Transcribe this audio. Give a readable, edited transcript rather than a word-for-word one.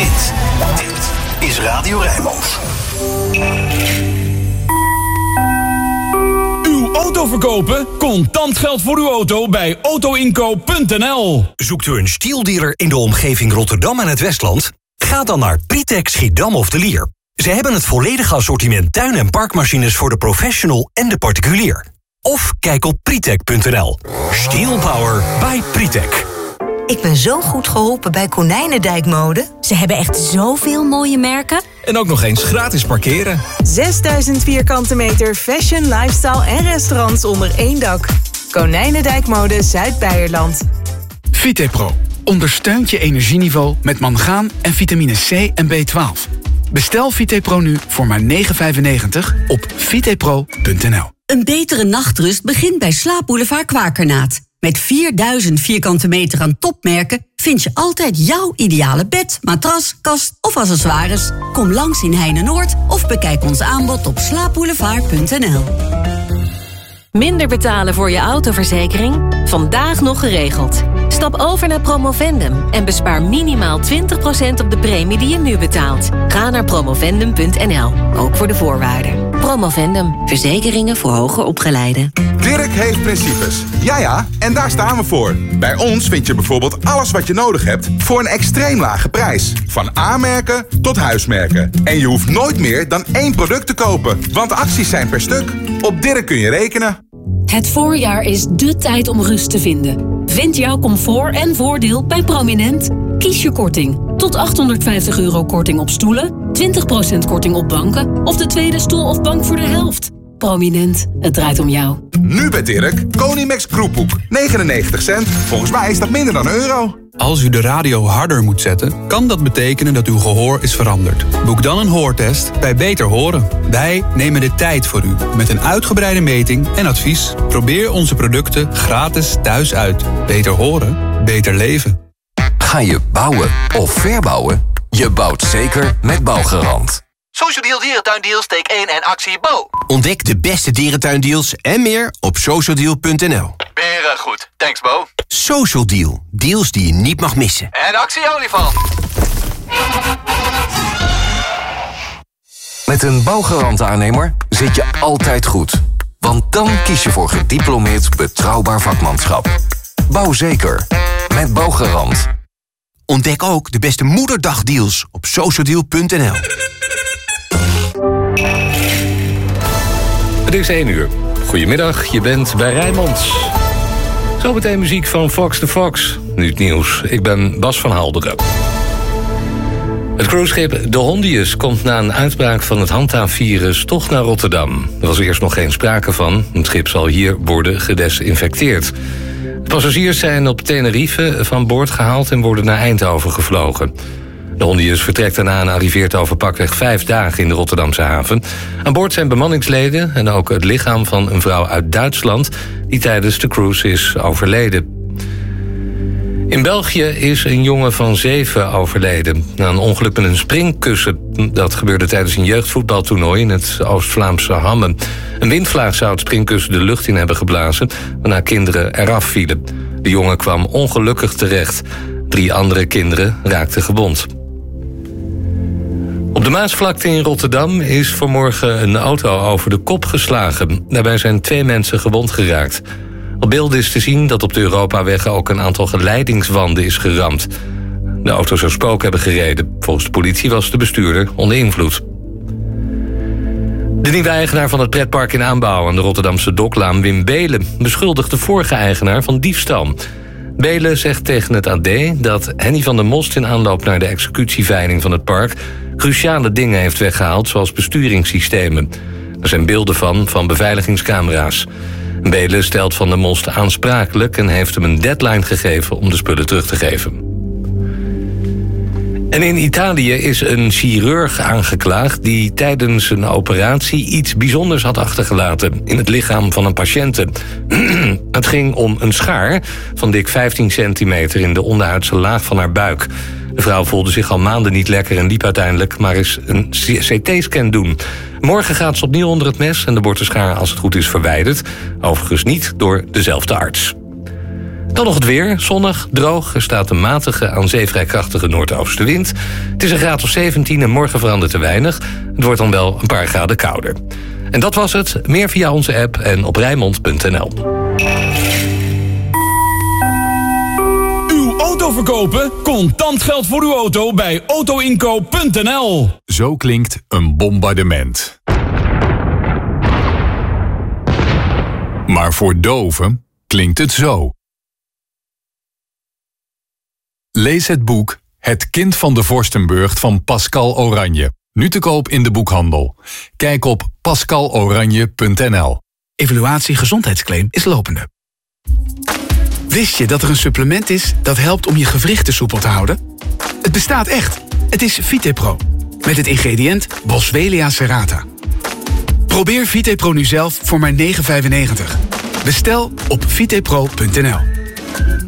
Dit is Radio Rijnmond. Uw auto verkopen? Contant geld voor uw auto bij autoinkoop.nl. Zoekt u een stieldealer in de omgeving Rotterdam en het Westland? Ga dan naar Pritec Schiedam of de Lier. Ze hebben het volledige assortiment tuin- en parkmachines voor de professional en de particulier. Of kijk op Pritec.nl. Steel Power by Pritec. Ik ben zo goed geholpen bij Konijnendijkmode. Ze hebben echt zoveel mooie merken. En ook nog eens gratis parkeren. 6000 vierkante meter fashion, lifestyle en restaurants onder één dak. Konijnendijkmode Zuid-Beierland. VitePro ondersteunt je energieniveau met mangaan en vitamine C en B12. Bestel VitePro nu voor maar €9,95 op vitepro.nl. Een betere nachtrust begint bij Slaapboulevard Kwakernaat. Met 4000 vierkante meter aan topmerken vind je altijd jouw ideale bed, matras, kast of accessoires. Kom langs in Heine-Noord of bekijk ons aanbod op slaapboulevard.nl. Minder betalen voor je autoverzekering? Vandaag nog geregeld. Stap over naar Promovendum en bespaar minimaal 20% op de premie die je nu betaalt. Ga naar promovendum.nl, ook voor de voorwaarden. Promovendum, verzekeringen voor hoger opgeleiden. Dirk heeft principes. Ja, en daar staan we voor. Bij ons vind je bijvoorbeeld alles wat je nodig hebt voor een extreem lage prijs. Van A-merken tot huismerken. En je hoeft nooit meer dan 1 product te kopen, want acties zijn per stuk. Op Dirk kun je rekenen. Het voorjaar is dé tijd om rust te vinden. Vind jouw comfort en voordeel bij Prominent. Kies je korting. Tot €850 korting op stoelen, 20% korting op banken of de tweede stoel of bank voor de helft. Prominent, het draait om jou. Nu bij Dirk, Konimax Kroephoek. 99 cent. Volgens mij is dat minder dan €1. Als u de radio harder moet zetten, kan dat betekenen dat uw gehoor is veranderd. Boek dan een hoortest bij Beter Horen. Wij nemen de tijd voor u met een uitgebreide meting en advies. Probeer onze producten gratis thuis uit. Beter horen, beter leven. Ga je bouwen of verbouwen? Je bouwt zeker met Bouwgarant. Social Deal Dierentuindeals, take 1 en actie Bo. Ontdek de beste dierentuindeals en meer op socialdeal.nl. Beren goed. Thanks Bo. Social Deal. Deals die je niet mag missen. En actie olifant. Met een Bouwgarant-aannemer zit je altijd goed. Want dan kies je voor gediplomeerd betrouwbaar vakmanschap. Bouw zeker. Met Bouwgarant. Ontdek ook de beste moederdagdeals op socialdeal.nl. Het is 1 uur. Goedemiddag, je bent bij Rijnmond. Zometeen muziek van Fox the Fox. Nu het nieuws, ik ben Bas van Halderen. Het cruiseschip De Hondius komt na een uitbraak van het handhaafvirus toch naar Rotterdam. Er was eerst nog geen sprake van. Het schip zal hier worden gedesinfecteerd. De passagiers zijn op Tenerife van boord gehaald en worden naar Eindhoven gevlogen. De Hondius vertrekt daarna en arriveert over pakweg 5 dagen in de Rotterdamse haven. Aan boord zijn bemanningsleden en ook het lichaam van een vrouw uit Duitsland die tijdens de cruise is overleden. In België is een jongen van 7 overleden na een ongeluk met een springkussen. Dat gebeurde tijdens een jeugdvoetbaltoernooi in het Oost-Vlaamse Hamme. Een windvlaag zou het springkussen de lucht in hebben geblazen, waarna kinderen eraf vielen. De jongen kwam ongelukkig terecht. 3 andere kinderen raakten gewond. Op de Maasvlakte in Rotterdam is vanmorgen een auto over de kop geslagen. Daarbij zijn 2 mensen gewond geraakt. Op beelden is te zien dat op de Europaweg ook een aantal geleidingswanden is geramd. De auto zou spook hebben gereden. Volgens de politie was de bestuurder onder invloed. De nieuwe eigenaar van het pretpark in aanbouw aan de Rotterdamse Doklaan, Wim Beelen, beschuldigt de vorige eigenaar van diefstal. Beelen zegt tegen het AD dat Henny van der Most in aanloop naar de executieveiling van het park cruciale dingen heeft weggehaald, zoals besturingssystemen. Er zijn beelden van beveiligingscamera's. Beelen stelt Van der Most aansprakelijk en heeft hem een deadline gegeven om de spullen terug te geven. En in Italië is een chirurg aangeklaagd die tijdens een operatie iets bijzonders had achtergelaten in het lichaam van een patiënte. Het ging om een schaar van dik 15 centimeter in de onderhuidse laag van haar buik. De vrouw voelde zich al maanden niet lekker en liep uiteindelijk maar eens een CT-scan doen. Morgen gaat ze opnieuw onder het mes en dan wordt de schaar als het goed is verwijderd. Overigens niet door dezelfde arts. Dan nog het weer. Zonnig, droog. Er staat een matige, aan zee vrij krachtige noordoostenwind. Het is een graad of 17 en morgen verandert te weinig. Het wordt dan wel een paar graden kouder. En dat was het. Meer via onze app en op Rijnmond.nl. Uw auto verkopen? Contant geld voor uw auto bij autoinkoop.nl. Zo klinkt een bombardement. Maar voor doven klinkt het zo. Lees het boek Het kind van de Vorstenburg van Pascal Oranje. Nu te koop in de boekhandel. Kijk op pascaloranje.nl. Evaluatie gezondheidsclaim is lopende. Wist je dat er een supplement is dat helpt om je gewrichten soepel te houden? Het bestaat echt. Het is VitePro. Met het ingrediënt Boswellia serrata. Probeer VitePro nu zelf voor maar €9,95. Bestel op vitepro.nl.